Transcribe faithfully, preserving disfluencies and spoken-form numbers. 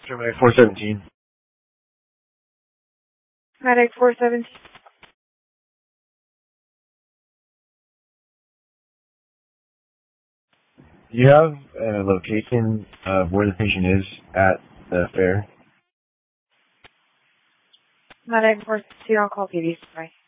Medic four seventeen. Medic four seventeen. Do you have a location of where the patient is at the fair? Medic four seventeen, I'll call P D. Bye.